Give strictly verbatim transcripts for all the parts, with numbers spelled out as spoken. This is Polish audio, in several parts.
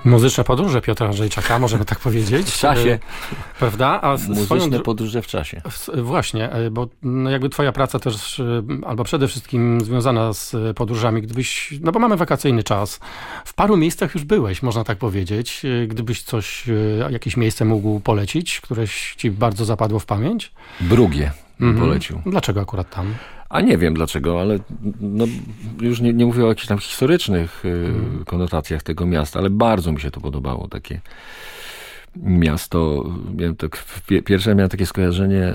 Muzyczne podróże Piotra Andrzejczaka, możemy tak powiedzieć. W czasie. Prawda? A Muzyczne swoją... podróże w czasie. Właśnie, bo no jakby twoja praca też, albo przede wszystkim związana z podróżami, gdybyś, no bo mamy wakacyjny czas, w paru miejscach już byłeś, można tak powiedzieć. Gdybyś coś, jakieś miejsce mógł polecić, któreś ci bardzo zapadło w pamięć? Brugie mhm. polecił. Dlaczego akurat tam? A nie wiem dlaczego, ale no, już nie, nie mówię o jakichś tam historycznych mm. konotacjach tego miasta, ale bardzo mi się to podobało, takie miasto. Miałem tak, pierwsze miałem takie skojarzenie,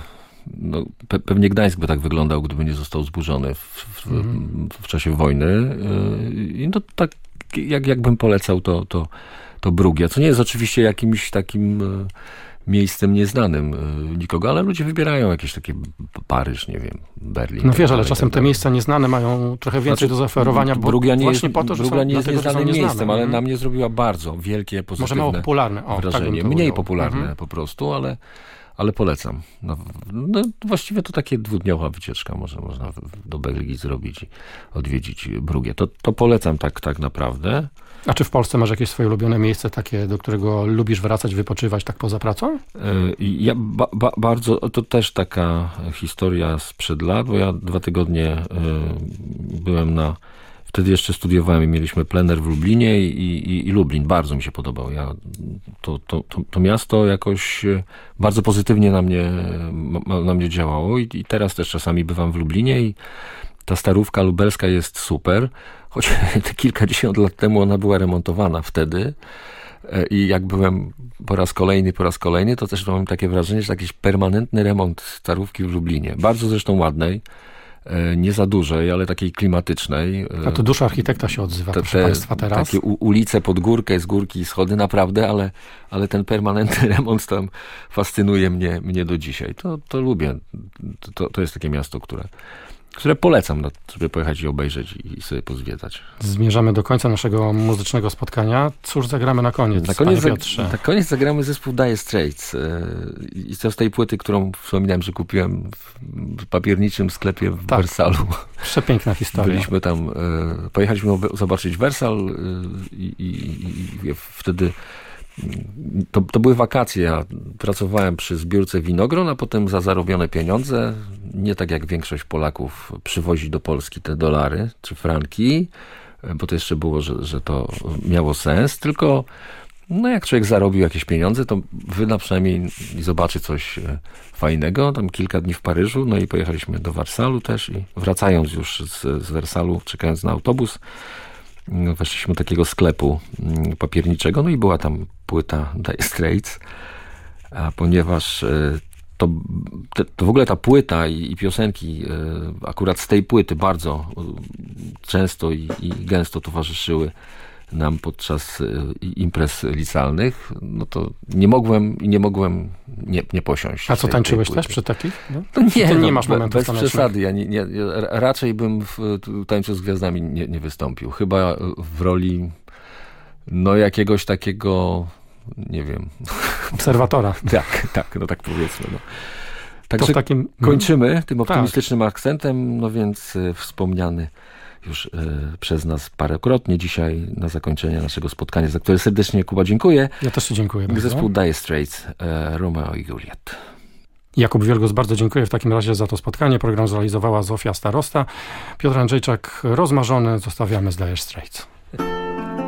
no, pe, pewnie Gdańsk by tak wyglądał, gdyby nie został zburzony w, w, mm. w czasie wojny. I no tak, jak, jakbym polecał to, to, to Brugia, co nie jest oczywiście jakimś takim miejscem nieznanym nikogo, ale ludzie wybierają jakieś takie Paryż, nie wiem, Berlin. No wiesz, ale czasem te miejsca nieznane mają trochę więcej znaczy, do zaoferowania, bo Brugia nie właśnie jest, po to, że Brugia są, nie jest dlatego, nieznanym nieznane. miejscem, ale mhm. na mnie zrobiła bardzo wielkie, pozytywne Może mało popularne. O, wrażenie. Tak Mniej ujął. popularne mhm. po prostu, ale, ale polecam. No, no, właściwie to takie dwudniowa wycieczka może można do Belgii zrobić i odwiedzić Brugię. To, to polecam tak, tak naprawdę. A czy w Polsce masz jakieś swoje ulubione miejsce takie, do którego lubisz wracać, wypoczywać tak poza pracą? Ja ba, ba, bardzo, to też taka historia sprzed lat, bo ja dwa tygodnie byłem na, wtedy jeszcze studiowałem i mieliśmy plener w Lublinie i, i, i Lublin bardzo mi się podobał. Ja, to, to, to, to miasto jakoś bardzo pozytywnie na mnie, na mnie działało i, i teraz też czasami bywam w Lublinie i ta starówka lubelska jest super, choć te kilkadziesiąt lat temu ona była remontowana wtedy i jak byłem po raz kolejny, po raz kolejny, to też mam takie wrażenie, że jakiś permanentny remont starówki w Lublinie. Bardzo zresztą ładnej, nie za dużej, ale takiej klimatycznej. A to dusza architekta się odzywa, te, proszę te, Państwa, teraz. Takie u, ulice pod górkę, z górki, schody, naprawdę, ale, ale ten permanentny remont tam fascynuje mnie, mnie do dzisiaj. To, to lubię. To, to jest takie miasto, które które polecam, żeby pojechać i obejrzeć i sobie pozwiedzać. Zmierzamy do końca naszego muzycznego spotkania. Cóż zagramy na koniec, na koniec, panie Piotrze? Na koniec zagramy zespół Dire Straits. I to z tej płyty, którą wspominałem, że kupiłem w papierniczym sklepie w tak. Wersalu. Przepiękna historia. Byliśmy tam, pojechaliśmy zobaczyć Wersal i, i, i wtedy To, to były wakacje. Ja pracowałem przy zbiórce winogron, a potem za zarobione pieniądze, nie tak jak większość Polaków, przywozi do Polski te dolary czy franki, bo to jeszcze było, że, że to miało sens, tylko no jak człowiek zarobił jakieś pieniądze, to wyda przynajmniej i zobaczy coś fajnego. Tam kilka dni w Paryżu, no i pojechaliśmy do Wersalu też i wracając już z, z Wersalu, czekając na autobus, weszliśmy do takiego sklepu papierniczego, no i była tam płyta Dire Straits, a ponieważ to, to w ogóle ta płyta i, i piosenki akurat z tej płyty bardzo często i, i gęsto towarzyszyły nam podczas imprez licealnych, no to nie mogłem i nie mogłem nie, nie posiąść. A co, tej, tańczyłeś tej też przy takich? No? No nie, Ty no, nie masz momentów bez tanecznych. przesady. Ja nie, nie, raczej bym w Tańcu z Gwiazdami nie, nie wystąpił. Chyba w roli no jakiegoś takiego, nie wiem. Obserwatora. tak, tak, no tak powiedzmy. No. Także takim... kończymy tym optymistycznym tak. akcentem, no więc y, wspomniany już y, przez nas parokrotnie dzisiaj na zakończenie naszego spotkania, za które serdecznie, Kuba, dziękuję. Ja też ci dziękuję bardzo. Zespół Dire Straits, y, Romeo i Juliet. Jakub Wielgus, bardzo dziękuję w takim razie za to spotkanie. Program zrealizowała Zofia Starosta. Piotr Andrzejczak, rozmarzony, zostawiamy z Dire Straits.